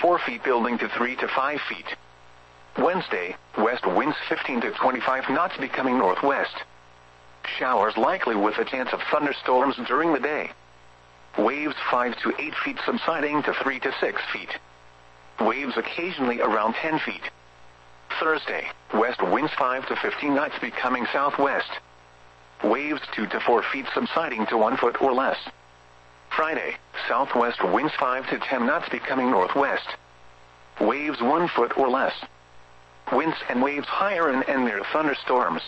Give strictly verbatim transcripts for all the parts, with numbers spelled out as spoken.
four feet building to three to five feet. Wednesday, west winds fifteen to twenty-five knots becoming northwest. Showers likely with a chance of thunderstorms during the day. Waves five to eight feet subsiding to three to six feet. Waves occasionally around ten feet. Thursday, west winds five to fifteen knots becoming southwest. Waves two to four feet subsiding to one foot or less. Friday, southwest winds five to ten knots becoming northwest. Waves one foot or less. Winds and waves higher and, and near thunderstorms.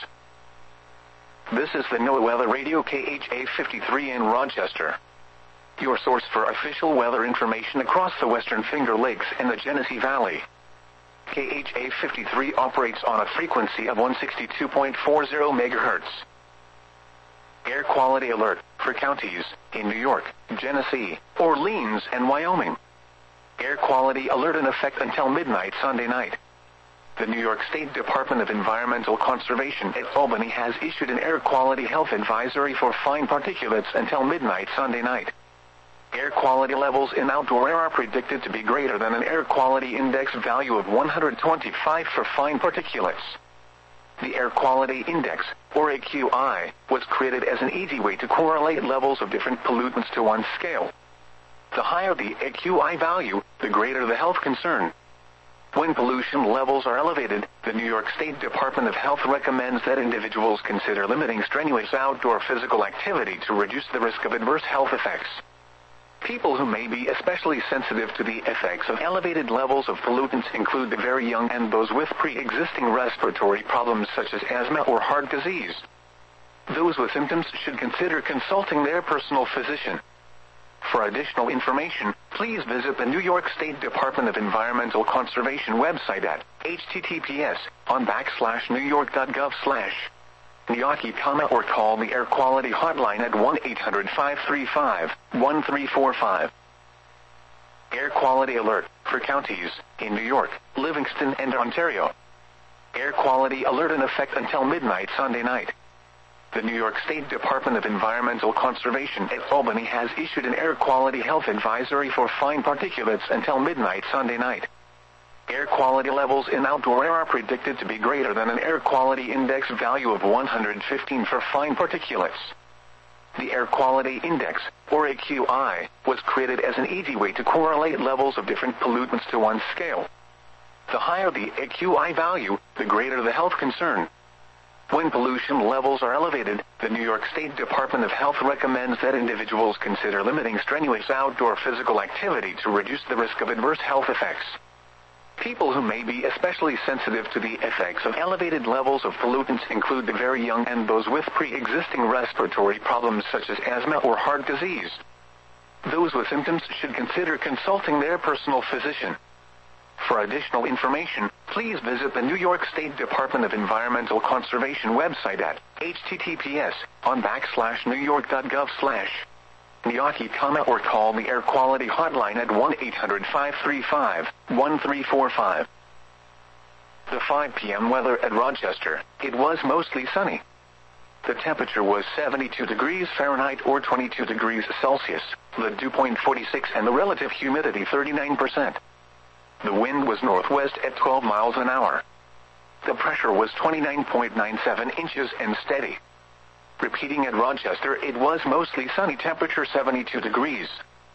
This is the NOAA Weather Radio K H A fifty-three in Rochester. Your source for official weather information across the Western Finger Lakes and the Genesee Valley. K H A fifty-three operates on a frequency of one sixty-two point four zero megahertz. Air quality alert for counties in New York, Genesee, Orleans, and Wyoming. Air quality alert in effect until midnight Sunday night. The New York State Department of Environmental Conservation at Albany has issued an air quality health advisory for fine particulates until midnight Sunday night. Air quality levels in outdoor air are predicted to be greater than an air quality index value of one hundred twenty-five for fine particulates. The Air Quality Index, or A Q I, was created as an easy way to correlate levels of different pollutants to one scale. The higher the A Q I value, the greater the health concern. When pollution levels are elevated, the New York State Department of Health recommends that individuals consider limiting strenuous outdoor physical activity to reduce the risk of adverse health effects. People who may be especially sensitive to the effects of elevated levels of pollutants include the very young and those with pre-existing respiratory problems such as asthma or heart disease. Those with symptoms should consider consulting their personal physician. For additional information, please visit the New York State Department of Environmental Conservation website at https on backslash newyork.gov slash Niyaki, or call the Air Quality Hotline at one eight hundred five three five one three four five. Air quality alert for counties in New York, Livingston, and Ontario. Air quality alert in effect until midnight Sunday night. The New York State Department of Environmental Conservation at Albany has issued an air quality health advisory for fine particulates until midnight Sunday night. Air quality levels in outdoor air are predicted to be greater than an air quality index value of one hundred fifteen for fine particulates. The Air Quality Index, or A Q I, was created as an easy way to correlate levels of different pollutants to one scale. The higher the A Q I value, the greater the health concern. When pollution levels are elevated, the New York State Department of Health recommends that individuals consider limiting strenuous outdoor physical activity to reduce the risk of adverse health effects. People who may be especially sensitive to the effects of elevated levels of pollutants include the very young and those with pre-existing respiratory problems such as asthma or heart disease. Those with symptoms should consider consulting their personal physician. For additional information, please visit the New York State Department of Environmental Conservation website at https on backslash newyork.gov slash Niyaki, or call the Air Quality Hotline at one eight hundred five three five one three four five. The five p.m. weather at Rochester. It was mostly sunny. The temperature was seventy-two degrees Fahrenheit or twenty-two degrees Celsius, the dew point forty-six and the relative humidity thirty-nine percent. The wind was northwest at twelve miles an hour. The pressure was twenty-nine point nine seven inches and steady. Repeating at Rochester, it was mostly sunny, temperature seventy-two degrees.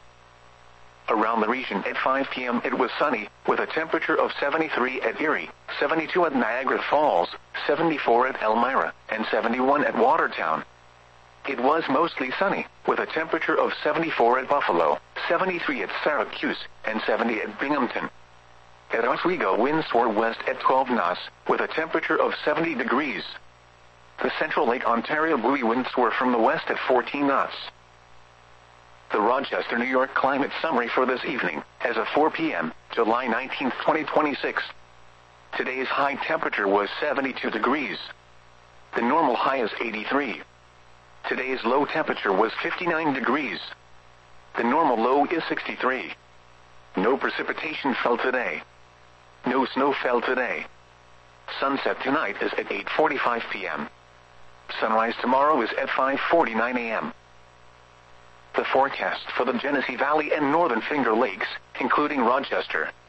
Around the region at five p.m. it was sunny, with a temperature of seventy-three at Erie, seventy-two at Niagara Falls, seventy-four at Elmira, and seventy-one at Watertown. It was mostly sunny, with a temperature of seventy-four at Buffalo, seventy-three at Syracuse, and seventy at Binghamton. At Oswego, winds were west at twelve knots, with a temperature of seventy degrees. The Central Lake Ontario buoy winds were from the west at fourteen knots. The Rochester, New York climate summary for this evening, as of four p.m., July nineteenth, twenty twenty-six. Today's high temperature was seventy-two degrees. The normal high is eighty-three. Today's low temperature was fifty-nine degrees. The normal low is sixty-three. No precipitation fell today. No snow fell today. Sunset tonight is at eight forty-five p.m. Sunrise tomorrow is at five forty-nine a.m. The forecast for the Genesee Valley and Northern Finger Lakes, including Rochester,